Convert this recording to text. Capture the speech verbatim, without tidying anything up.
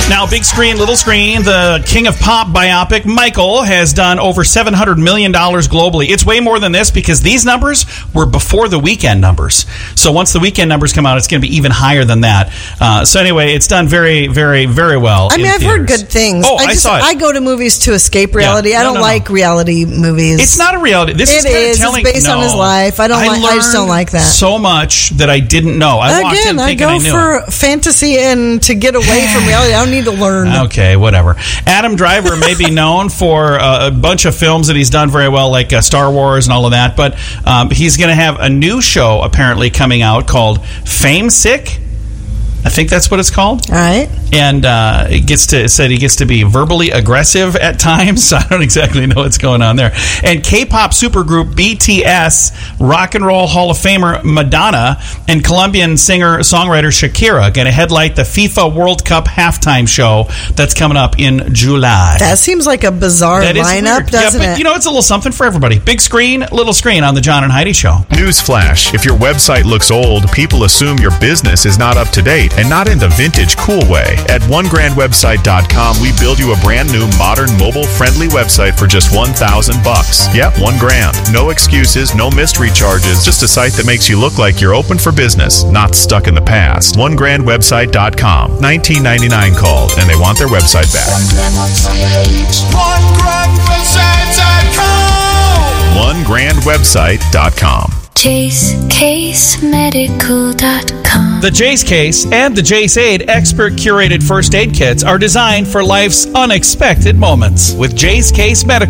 Now, big screen, little screen, the King of Pop biopic, Michael, has done over seven hundred million dollars globally. It's way more than this because these numbers were before the weekend numbers. So once the weekend numbers come out, it's going to be even higher than that. Uh, so anyway, it's done very, very, very well. I mean, I've theaters. heard good things. Oh, I, I, just, saw it. I go to movies to escape reality. Yeah. No, I don't no, no. like reality movies. It's not a reality. This it is, kind is. of telling, It's based no. on his life. I don't. I like. I just don't like that. So much that I didn't know. I walked Again, in I thinking go I knew for it. fantasy and to get away from reality. I don't need to learn. Okay, whatever. Adam Driver may be known for uh, a bunch of films that he's done very well, like uh, Star Wars and all of that, but um, he's going to have a new show apparently coming out called Fame Sick. I think that's what it's called. All right. And uh, it gets to it said he gets to be verbally aggressive at times. I don't exactly know what's going on there. And K-pop supergroup B T S, Rock and Roll Hall of Famer Madonna, and Colombian singer-songwriter Shakira going to headlight the FIFA World Cup halftime show that's coming up in July. That seems like a bizarre That is lineup, weird. doesn't yeah, but, it? You know, it's a little something for everybody. Big screen, little screen on the John and Heidi Show. Newsflash: if your website looks old, people assume your business is not up to date, and not in the vintage cool way. At one grand website dot com, we build you a brand new, modern, mobile-friendly website for just one thousand bucks. Yep, one grand. No excuses, no mystery charges, just a site that makes you look like you're open for business, not stuck in the past. one grand website dot com. nineteen ninety-nine called, and they want their website back. one grand website dot com. one grand website dot com. Jace Case Medical dot com. The Jace Case and the Jace Aid expert curated first aid kits are designed for life's unexpected moments. With Jace Case Medical